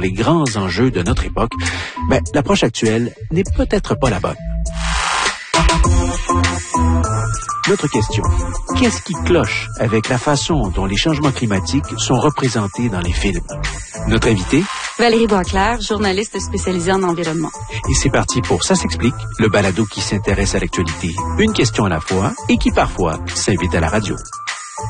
les grands enjeux de notre époque, l'approche actuelle n'est peut-être pas la bonne. Notre question, qu'est-ce qui cloche avec la façon dont les changements climatiques sont représentés dans les films? Notre invité, Valérie Boisclair, journaliste spécialisée en environnement. Et c'est parti pour Ça s'explique, le balado qui s'intéresse à l'actualité, une question à la fois et qui parfois s'invite à la radio.